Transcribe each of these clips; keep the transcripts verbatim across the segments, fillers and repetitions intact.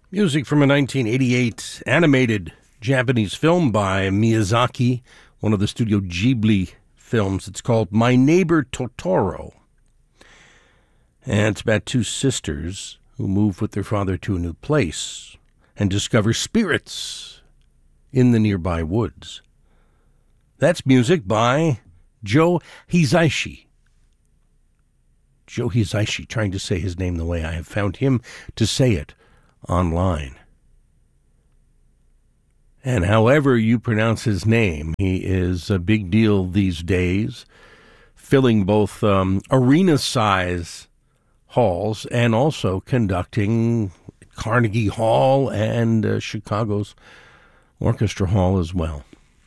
Music from a nineteen eighty-eight animated Japanese film by Miyazaki, one of the Studio Ghibli films. It's called My Neighbor Totoro. And it's about two sisters who move with their father to a new place and discover spirits in the nearby woods. That's music by Joe Hisaishi. Joe Hisaishi, trying to say his name the way I have found him to say it online. And however you pronounce his name, he is a big deal these days, filling both um, arena-size halls and also conducting Carnegie Hall and uh, Chicago's Orchestra Hall as well.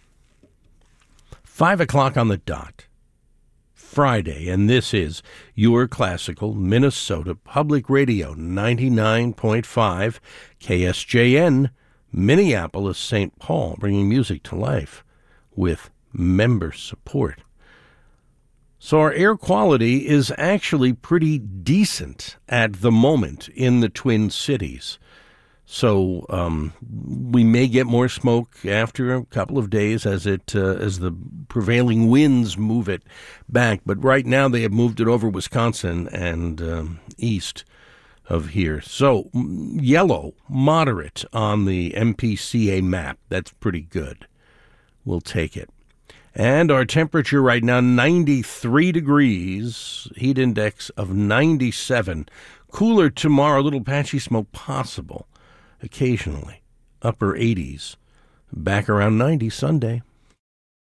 Five o'clock on the dot, Friday, and this is your classical Minnesota Public Radio, ninety-nine point five K S J N, Minneapolis, Saint Paul, bringing music to life with member support. So our air quality is actually pretty decent at the moment in the Twin Cities. So um, we may get more smoke after a couple of days as it uh, as the prevailing winds move it back. But right now they have moved it over Wisconsin and um, east of here. So yellow, moderate on the M P C A map. That's pretty good. We'll take it. And our temperature right now, ninety-three degrees, heat index of ninety-seven. Cooler tomorrow, a little patchy smoke possible. Occasionally, upper eighties, back around ninety Sunday.